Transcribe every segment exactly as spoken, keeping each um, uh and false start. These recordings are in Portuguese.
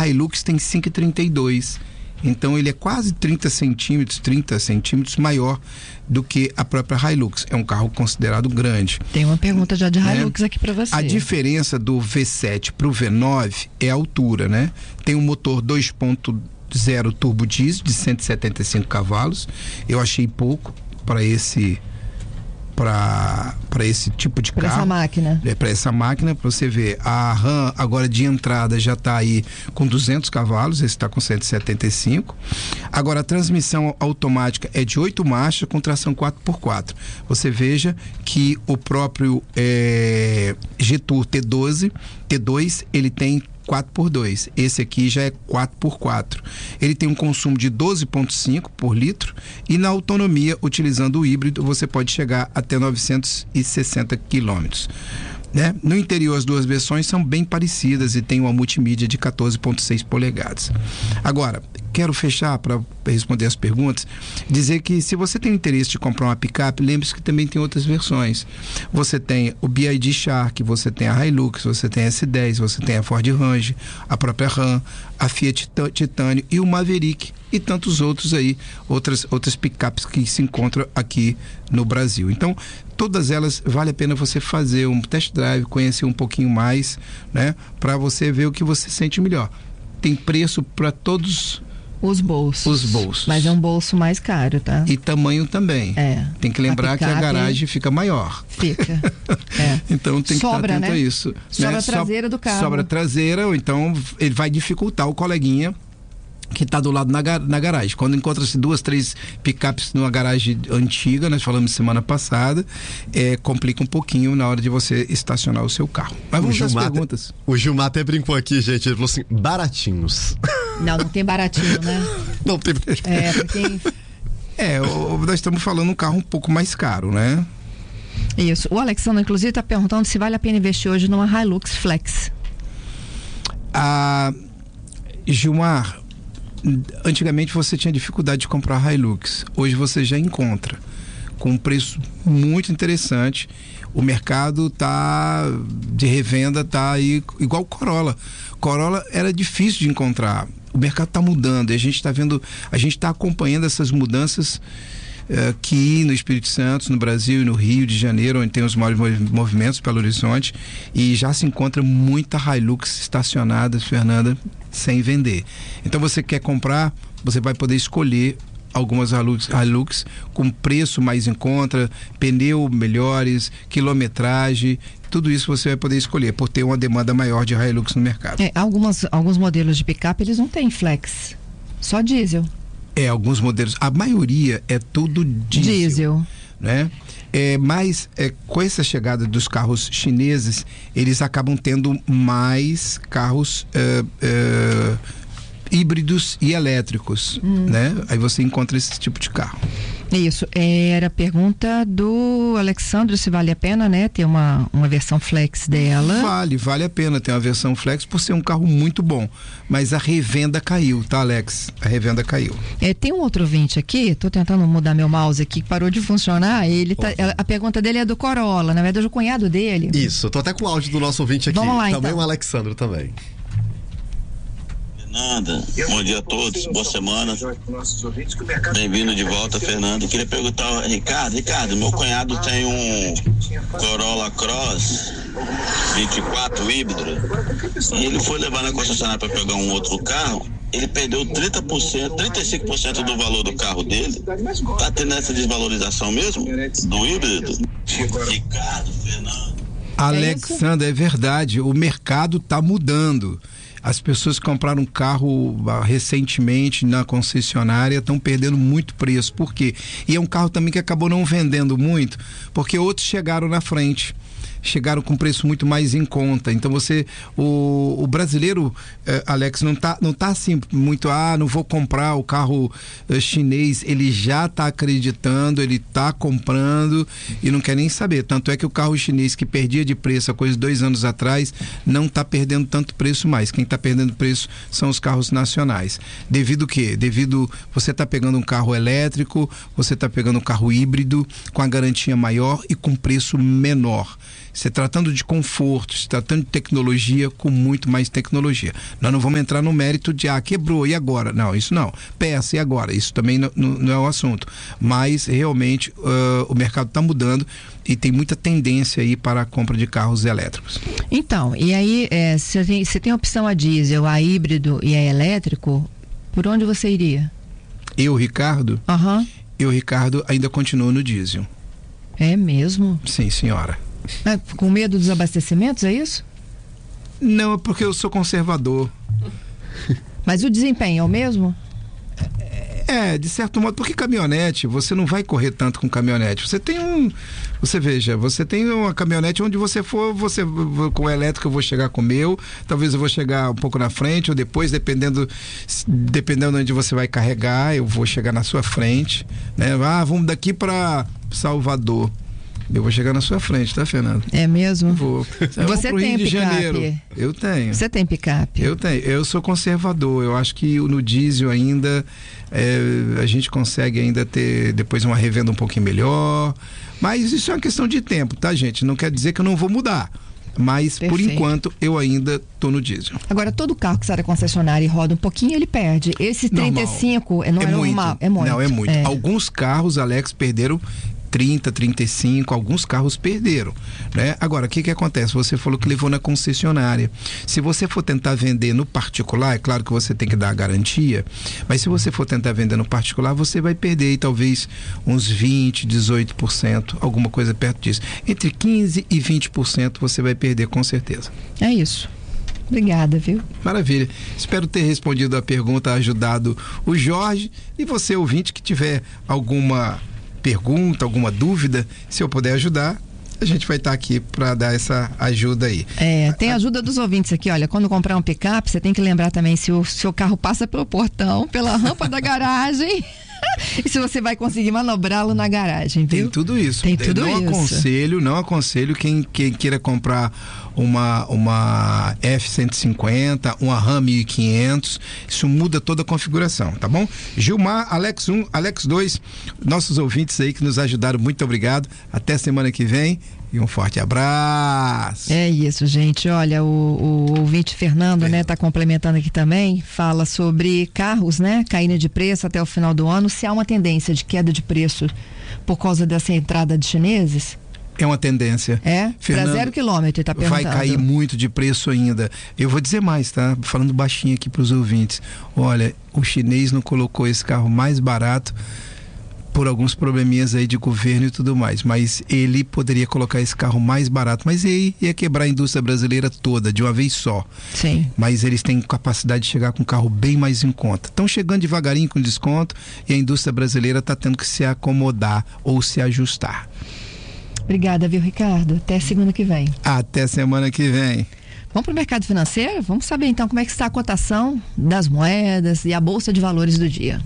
A Hilux tem cinco vírgula trinta e dois. Então ele é quase trinta centímetros, trinta centímetros maior do que a própria Hilux. É um carro considerado grande. Tem uma pergunta já de Hilux né? aqui para você. A diferença do V sete para o V nove é a altura, né? Tem um motor dois ponto zero turbo diesel de cento e setenta e cinco cavalos. Eu achei pouco para esse para para esse tipo de pra carro. Para essa máquina. É, para essa máquina, para você ver, a Ram agora de entrada já está aí com duzentos cavalos, esse está com cento e setenta e cinco. Agora a transmissão automática é de oito marchas com tração quatro por quatro. Você veja que o próprio é, G-Tour T doze, T dois, ele tem quatro por dois. Esse aqui já é quatro por quatro. Ele tem um consumo de doze vírgula cinco por litro e na autonomia, utilizando o híbrido, você pode chegar até novecentos e sessenta quilômetros. Né? No interior, as duas versões são bem parecidas e tem uma multimídia de quatorze vírgula seis polegadas. Agora, quero fechar para responder as perguntas, dizer que se você tem interesse de comprar uma picape, lembre-se que também tem outras versões. Você tem o B Y D Shark, você tem a Hilux, você tem a S dez, você tem a Ford Ranger, a própria Ram, a Fiat Titânio e o Maverick e tantos outros aí, outras, outras picapes que se encontram aqui no Brasil. Então, todas elas vale a pena você fazer um test drive, conhecer um pouquinho mais, né, para você ver o que você sente melhor. Tem preço para todos os bolsos. Os bolsos. Mas é um bolso mais caro, tá? E tamanho também. É. Tem que lembrar a que a garagem fica maior. Fica. É. Então tem sobra, que estar atento né? a isso. Sobra né? a traseira do carro. Sobra a traseira, ou então ele vai dificultar o coleguinha que está do lado na, na garagem. Quando encontra-se duas, três picapes numa garagem antiga, nós falamos semana passada, é, complica um pouquinho na hora de você estacionar o seu carro. Mas vamos às perguntas. O Gilmar até brincou aqui, gente, ele falou assim, baratinhos. Não, não tem baratinho, né? Não tem. É, porque... É, o, nós estamos falando um carro um pouco mais caro, né? Isso. O Alexandre, inclusive, está perguntando se vale a pena investir hoje numa Hilux Flex. Ah, Gilmar, antigamente você tinha dificuldade de comprar a Hilux. Hoje você já encontra com um preço muito interessante. O mercado tá de revenda tá aí igual o Corolla. Corolla era difícil de encontrar. O mercado está mudando e a gente está vendo, a gente está acompanhando essas mudanças uh, aqui no Espírito Santo, no Brasil e no Rio de Janeiro, onde tem os maiores movimentos, Belo Horizonte, e já se encontra muita Hilux estacionada, Fernanda, sem vender. Então você quer comprar, você vai poder escolher algumas Hilux, Hilux com preço mais em conta, pneu melhores, quilometragem, tudo isso você vai poder escolher por ter uma demanda maior de Hilux no mercado. É, algumas, alguns modelos de picape eles não têm flex, só diesel. É, alguns modelos, a maioria é tudo diesel. Diesel. Né? É, mas é, com essa chegada dos carros chineses, eles acabam tendo mais carros é, é, híbridos e elétricos, hum. né? Aí você encontra esse tipo de carro. Isso, era a pergunta do Alexandre, se vale a pena, né, ter uma, uma versão flex dela. Vale, vale a pena ter uma versão flex por ser um carro muito bom, mas a revenda caiu, tá, Alex? A revenda caiu. É, tem um outro ouvinte aqui, tô tentando mudar meu mouse aqui, que parou de funcionar, ele tá, a pergunta dele é do Corolla, na verdade o cunhado dele. Isso, tô até com o áudio do nosso ouvinte aqui. Vamos lá, também então. o Alexandre também. Fernanda, bom dia a todos, boa semana. Bem-vindo de volta, Fernanda. Queria perguntar ao Ricardo, Ricardo, meu cunhado tem um Corolla Cross vinte e quatro híbrido e ele foi levar na concessionária para pegar um outro carro. Ele perdeu trinta por cento, trinta e cinco por cento do valor do carro dele. Tá tendo essa desvalorização mesmo do híbrido? Ricardo, Fernanda. Alexandre, é verdade, o mercado tá mudando. As pessoas que compraram um carro ah, recentemente na concessionária estão perdendo muito preço. Por quê? E é um carro também que acabou não vendendo muito, porque outros chegaram na frente. Chegaram com preço muito mais em conta. Então você, o, o brasileiro, eh, Alex, não tá, não tá assim muito, ah, não vou comprar o carro eh, chinês. Ele já tá acreditando, ele tá comprando e não quer nem saber. Tanto é que o carro chinês que perdia de preço há coisa de dois anos atrás, não tá perdendo tanto preço mais. Quem tá perdendo preço são os carros nacionais. Devido o quê? Devido, você tá pegando um carro elétrico, você tá pegando um carro híbrido com a garantia maior e com preço menor. se tratando de conforto, se tratando de tecnologia, com muito mais tecnologia. Nós não vamos entrar no mérito de, ah, quebrou, e agora? Não, isso não. Peça, e agora? Isso também não, não, não é o assunto. Mas, realmente, uh, o mercado está mudando e tem muita tendência aí para a compra de carros elétricos. Então, e aí, é, se, tem, se tem a opção a diesel, a híbrido e a elétrico, por onde você iria? Eu, Ricardo? Aham. Uhum. Eu, Ricardo, ainda continuo no diesel. É mesmo? Sim, senhora. É, com medo dos abastecimentos, é isso? Não, é porque eu sou conservador. Mas o desempenho é o mesmo? É, de certo modo, porque caminhonete, você não vai correr tanto com caminhonete. Você tem um, você veja, você tem uma caminhonete onde você for, você com o elétrico eu vou chegar com o meu, talvez eu vou chegar um pouco na frente ou depois, dependendo dependendo onde você vai carregar, eu vou chegar na sua frente, né? Ah, vamos daqui para Salvador. Eu vou chegar na sua frente, tá, Fernando? É mesmo? Vou. Você tem picape? Eu tenho. Você tem picape? Eu tenho. Eu sou conservador. Eu acho que no diesel ainda é, a gente consegue ainda ter depois uma revenda um pouquinho melhor. Mas isso é uma questão de tempo, tá, gente? Não quer dizer que eu não vou mudar. Mas, perfeito, por enquanto, eu ainda tô no diesel. Agora, todo carro que sai da concessionária e roda um pouquinho, ele perde. Esse trinta e cinco normal. Não é, é muito. Normal, é muito. Não, é muito. É. Alguns carros, Alex, perderam trinta, trinta e cinco, alguns carros perderam, né? Agora, o que que acontece? Você falou que levou na concessionária. Se você for tentar vender no particular, é claro que você tem que dar a garantia, mas se você for tentar vender no particular, você vai perder aí, talvez uns vinte, dezoito por cento, alguma coisa perto disso. Entre quinze e vinte por cento você vai perder, com certeza. É isso. Obrigada, viu? Maravilha. Espero ter respondido a pergunta, ajudado o Jorge, e você, ouvinte, que tiver alguma pergunta, alguma dúvida, se eu puder ajudar, a gente vai estar aqui para dar essa ajuda aí. É, tem ajuda dos ouvintes aqui, olha, quando comprar um picape, você tem que lembrar também se o seu carro passa pelo portão, pela rampa da garagem e se você vai conseguir manobrá-lo na garagem, viu? Tem tudo isso. Tem tudo não isso. Aconselho, não aconselho quem, quem queira comprar uma, uma F cento e cinquenta, uma Ram mil e quinhentos, isso muda toda a configuração, tá bom? Gilmar, Alex um, Alex dois, nossos ouvintes aí que nos ajudaram, muito obrigado. Até semana que vem. E um forte abraço. É isso, gente. Olha, o, o ouvinte Fernando, é. né, tá complementando aqui também, fala sobre carros, né, caindo de preço até o final do ano. Se há uma tendência de queda de preço por causa dessa entrada de chineses? É uma tendência. É? Para zero quilômetro, tá perguntando. Vai cair muito de preço ainda. Eu vou dizer mais, tá? Falando baixinho aqui para os ouvintes. Olha, o chinês não colocou esse carro mais barato por alguns probleminhas aí de governo e tudo mais, mas ele poderia colocar esse carro mais barato, mas aí ia quebrar a indústria brasileira toda, de uma vez só. Sim. Mas eles têm capacidade de chegar com um carro bem mais em conta. Estão chegando devagarinho com desconto e a indústria brasileira está tendo que se acomodar ou se ajustar. Obrigada, viu, Ricardo? Até segunda que vem. Até semana que vem. Vamos para o mercado financeiro? Vamos saber então como é que está a cotação das moedas e a bolsa de valores do dia.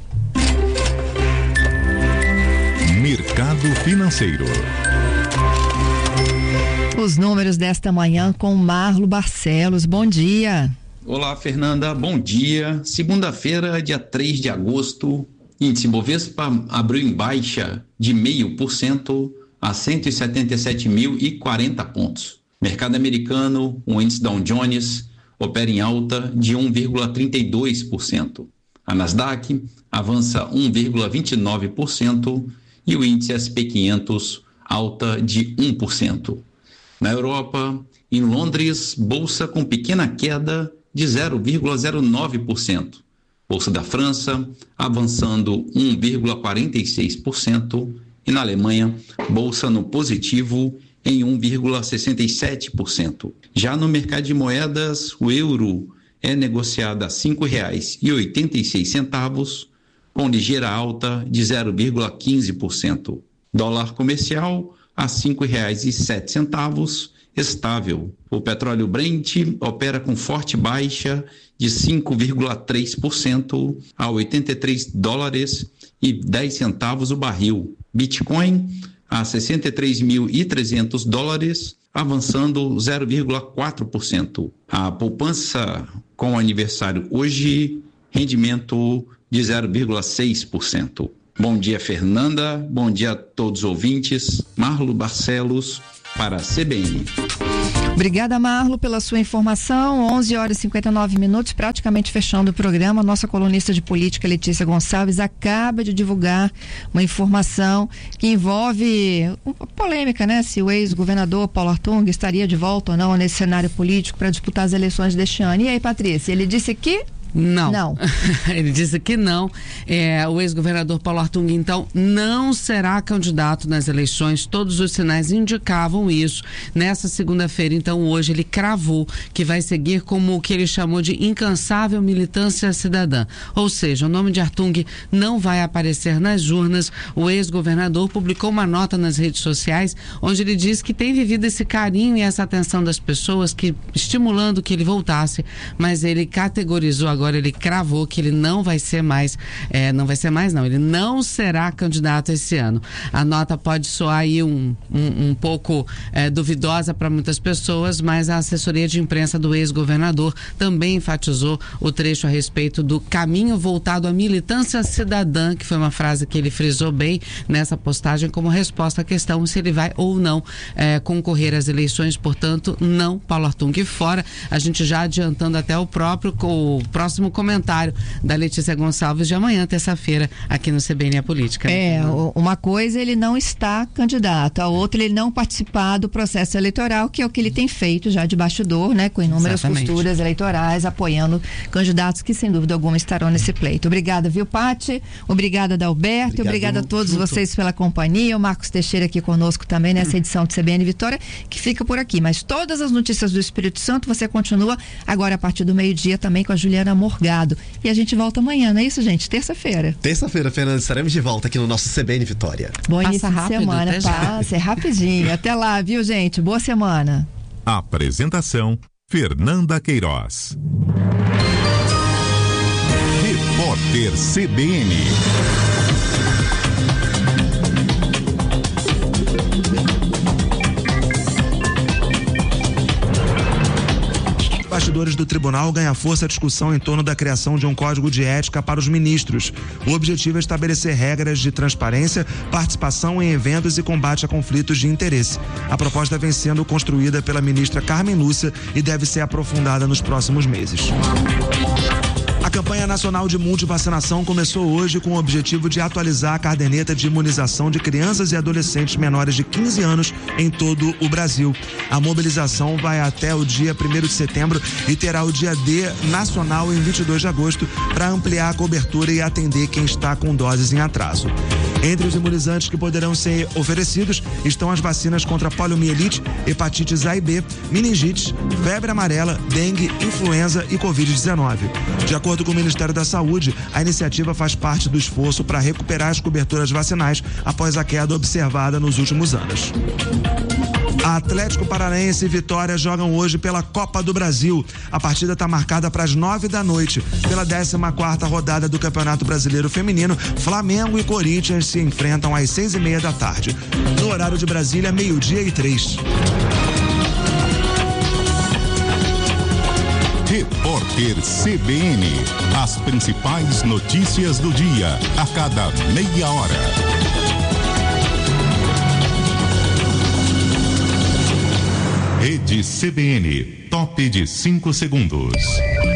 Mercado Financeiro. Os números desta manhã com Marlo Barcelos. Bom dia. Olá, Fernanda. Bom dia. Segunda-feira, dia três de agosto. Índice Bovespa abriu em baixa de zero vírgula cinco por cento a cento e setenta e sete mil e quarenta pontos. Mercado americano, o índice Dow Jones opera em alta de um vírgula trinta e dois por cento. A Nasdaq avança um vírgula vinte e nove por cento e o índice S P quinhentos alta de um por cento. Na Europa, em Londres, bolsa com pequena queda de zero vírgula zero nove por cento. Bolsa da França avançando um vírgula quarenta e seis por cento e na Alemanha, bolsa no positivo em um vírgula sessenta e sete por cento. Já no mercado de moedas, o euro é negociado a cinco reais e oitenta e seis centavos, com ligeira alta de zero vírgula quinze por cento. Dólar comercial a cinco reais e sete centavos, estável. O petróleo Brent opera com forte baixa de cinco vírgula três por cento a oitenta e três dólares e dez centavos o barril. Bitcoin a sessenta e três mil e trezentos dólares, avançando zero vírgula quatro por cento. A poupança com aniversário hoje, rendimento de zero vírgula seis por cento. Bom dia, Fernanda. Bom dia a todos os ouvintes. Marlo Barcelos, para a C B N. Obrigada, Marlo, pela sua informação. onze horas e cinquenta e nove minutos, praticamente fechando o programa. Nossa colunista de política, Letícia Gonçalves, acaba de divulgar uma informação que envolve uma polêmica, né? Se o ex-governador Paulo Artung estaria de volta ou não nesse cenário político para disputar as eleições deste ano. E aí, Patrícia, ele disse que Não. Não. Ele disse que não. É, o ex-governador Paulo Artung, então, não será candidato nas eleições. Todos os sinais indicavam isso. Nessa segunda-feira, então, hoje, ele cravou que vai seguir como o que ele chamou de incansável militância cidadã. Ou seja, o nome de Artung não vai aparecer nas urnas. O ex-governador publicou uma nota nas redes sociais onde ele diz que tem vivido esse carinho e essa atenção das pessoas, que estimulando que ele voltasse, mas ele categorizou agora Agora ele cravou que ele não vai ser mais, é, não vai ser mais não, ele não será candidato esse ano. A nota pode soar aí um, um, um pouco é, duvidosa para muitas pessoas, mas a assessoria de imprensa do ex-governador também enfatizou o trecho a respeito do caminho voltado à militância cidadã, que foi uma frase que ele frisou bem nessa postagem como resposta à questão se ele vai ou não é, concorrer às eleições. Portanto, não, Paulo Artung fora. A gente já adiantando até o próprio o próximo comentário da Letícia Gonçalves de amanhã, terça-feira, aqui no C B N A Política. É, uma coisa ele não está candidato, a outra ele não participar do processo eleitoral, que é o que ele tem feito já de bastidor, né, com inúmeras Exatamente. posturas eleitorais, apoiando candidatos que sem dúvida alguma estarão nesse pleito. Obrigada, viu, Pati? Obrigada, Adalberto. Obrigado, obrigada a todos junto. vocês pela companhia. O Marcos Teixeira aqui conosco também nessa edição do C B N Vitória, que fica por aqui. Mas todas as notícias do Espírito Santo você continua agora a partir do meio-dia também com a Juliana Morgado. E a gente volta amanhã, não é isso, gente? Terça-feira. Terça-feira, Fernanda, estaremos de volta aqui no nosso C B N Vitória. Bom Passa início rápido, de semana, passa, é rapidinho. Até lá, viu, gente? Boa semana. Apresentação, Fernanda Queiroz. Repórter C B N. Bastidores do tribunal ganha força a discussão em torno da criação de um código de ética para os ministros. O objetivo é estabelecer regras de transparência, participação em eventos e combate a conflitos de interesse. A proposta vem sendo construída pela ministra Carmen Lúcia e deve ser aprofundada nos próximos meses. A campanha nacional de multivacinação começou hoje com o objetivo de atualizar a caderneta de imunização de crianças e adolescentes menores de quinze anos em todo o Brasil. A mobilização vai até o dia primeiro de setembro e terá o dia D nacional em vinte e dois de agosto para ampliar a cobertura e atender quem está com doses em atraso. Entre os imunizantes que poderão ser oferecidos estão as vacinas contra poliomielite, hepatites A e B, meningite, febre amarela, dengue, influenza e covid dezenove. De acordo com o Ministério da Saúde, a iniciativa faz parte do esforço para recuperar as coberturas vacinais após a queda observada nos últimos anos. A Atlético Paranaense e Vitória jogam hoje pela Copa do Brasil. A partida está marcada para as nove da noite. Pela décima quarta rodada do Campeonato Brasileiro Feminino, Flamengo e Corinthians se enfrentam às seis e meia da tarde. No horário de Brasília, meio-dia e três. Repórter C B N. As principais notícias do dia, a cada meia hora. Rede C B N, top de cinco segundos.